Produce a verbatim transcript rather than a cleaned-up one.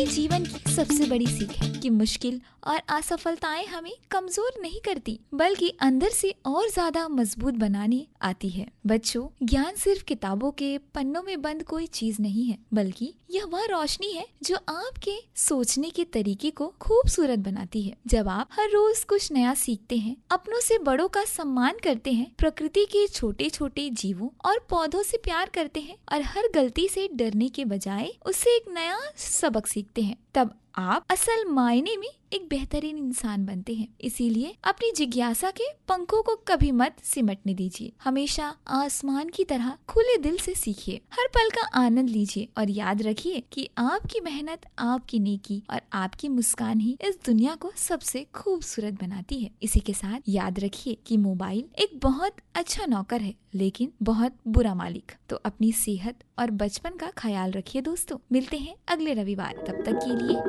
जीवन की सबसे बड़ी सीख है कि मुश्किल और असफलताएं हमें कमजोर नहीं करती, बल्कि अंदर से और ज्यादा मजबूत बनाने आती है। बच्चों, ज्ञान सिर्फ किताबों के पन्नों में बंद कोई चीज नहीं है, बल्कि यह वह रोशनी है जो आपके सोचने के तरीके को खूबसूरत बनाती है। जब आप हर रोज कुछ नया सीखते हैं, अपनों से बड़ों का सम्मान करते हैं, प्रकृति के छोटे छोटे जीवों और पौधों से प्यार करते हैं और हर गलती से डरने के बजाय उससे एक नया सबक सीखते हैं, तब आप असल मायने में एक बेहतरीन इंसान बनते हैं। इसीलिए अपनी जिज्ञासा के पंखों को कभी मत सिमटने दीजिए। हमेशा आसमान की तरह खुले दिल से सीखिए, हर पल का आनंद लीजिए और याद रखिए कि आपकी मेहनत, आपकी नेकी और आपकी मुस्कान ही इस दुनिया को सबसे खूबसूरत बनाती है। इसी के साथ याद रखिए कि मोबाइल एक बहुत अच्छा नौकर है, लेकिन बहुत बुरा मालिक। तो अपनी सेहत और बचपन का ख्याल रखिए दोस्तों। मिलते हैं अगले रविवार, तब तक के लिए